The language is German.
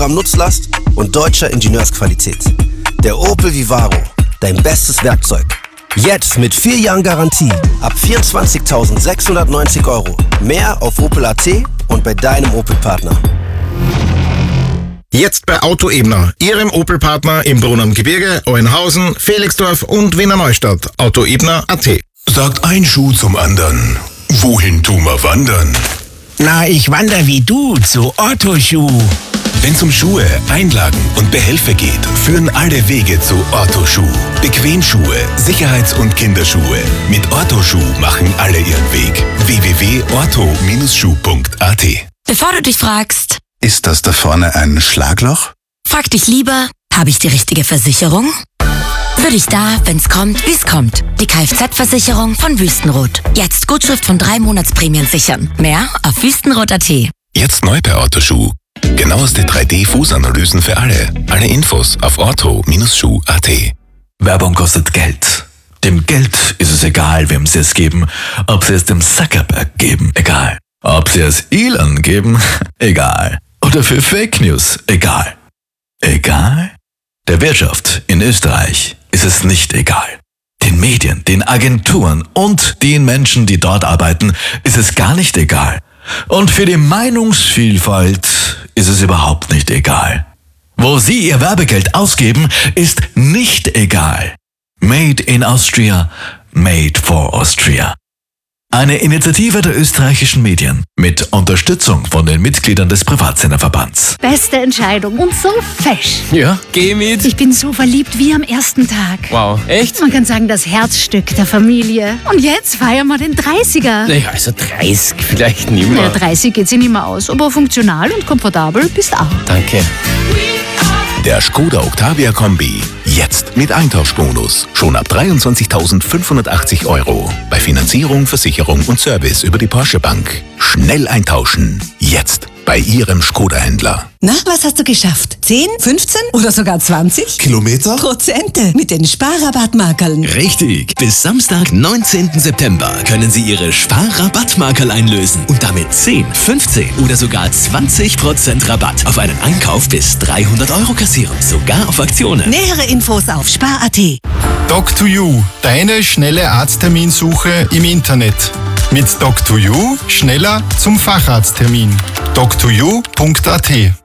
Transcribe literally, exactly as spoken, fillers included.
Kilogramm Nutzlast und deutscher Ingenieursqualität. Der Opel Vivaro, dein bestes Werkzeug. Jetzt mit vier Jahren Garantie ab vierundzwanzigtausendsechshundertneunzig Euro. Mehr auf Opel Punkt A T und bei deinem Opel-Partner. Jetzt bei Auto Ebner, Ihrem Opel-Partner im Brunnengebirge, Euenhausen, Felixdorf und Wiener Neustadt. Auto Ebner Punkt A T. Sagt ein Schuh zum anderen. Wohin tun wir wandern? Na, ich wandere wie du zu Otto Schuh. Wenn es um Schuhe, Einlagen und Behelfe geht, führen alle Wege zu Otto Schuh. Bequemschuhe, Sicherheits- und Kinderschuhe. Mit Otto Schuh machen alle ihren Weg. w w w punkt otto Schuh punkt a t. Bevor du dich fragst, ist das da vorne ein Schlagloch? frag dich lieber, habe ich die richtige Versicherung? Für dich da, wenn's kommt, wie's kommt. Die Kfz-Versicherung von Wüstenrot. Jetzt Gutschrift von drei Monatsprämien sichern. Mehr auf wüstenrot Punkt A T. Jetzt neu bei Otto Schuh. Genaueste drei D Fußanalysen für alle. Alle Infos auf otto Schuh punkt a t. Werbung kostet Geld. Dem Geld ist es egal, wem sie es geben. Ob sie es dem Zuckerberg geben, egal. Ob sie es Elon geben, egal. Oder für Fake News, egal. Egal? Der Wirtschaft in Österreich ist es nicht egal. Den Medien, den Agenturen und den Menschen, die dort arbeiten, ist es gar nicht egal. Und für die Meinungsvielfalt ist es überhaupt nicht egal. Wo sie ihr Werbegeld ausgeben, ist nicht egal. Made in Austria, made for Austria. Eine Initiative der österreichischen Medien mit Unterstützung von den Mitgliedern des Privatsenderverbands. Beste Entscheidung und so fesch. Ja, geh mit. Ich bin so verliebt wie am ersten Tag. Wow, echt? Man kann sagen, das Herzstück der Familie. Und jetzt feiern wir den dreißiger. Naja, also dreißig vielleicht nicht mehr. Ja, dreißig geht sich nicht mehr aus, aber funktional und komfortabel bist auch. Danke. Der Skoda Octavia Kombi. Jetzt mit Eintauschbonus. Schon ab dreiundzwanzigtausendfünfhundertachtzig Euro. Bei Finanzierung, Versicherung und Service über die Porsche Bank. Schnell eintauschen. Jetzt bei Ihrem Skoda-Händler. Na, was hast du geschafft? zehn, fünfzehn oder sogar zwanzig? Kilometer? Prozente mit den Sparrabattmarkerln. Richtig. Bis Samstag, neunzehnten September können Sie Ihre Sparrabattmarkerl einlösen und damit zehn, fünfzehn oder sogar zwanzig Prozent Rabatt auf einen Einkauf bis dreihundert Euro kassieren. Sogar auf Aktionen. Nähere Infos auf spar Punkt A T. Doc to You, deine schnelle Arztterminsuche im Internet. Mit Doc to You schneller zum Facharzttermin. doc to you punkt a t.